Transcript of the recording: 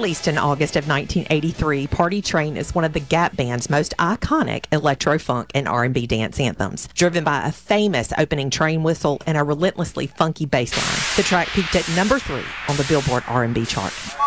Released in August of 1983, Party Train is one of the Gap Band's most iconic electro-funk and R&B dance anthems, driven by a famous opening train whistle and a relentlessly funky bass line. The track peaked at number 3 on the Billboard R&B chart.